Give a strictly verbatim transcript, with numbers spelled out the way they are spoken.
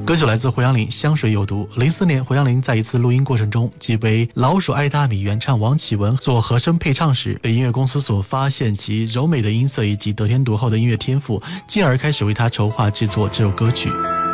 歌曲来自胡杨林，香水有毒。零四年，胡杨林在一次录音过程中，即为老鼠爱大米原唱王启文做和声配唱时，被音乐公司所发现其柔美的音色以及得天独厚的音乐天赋，进而开始为他筹划制作这首歌曲。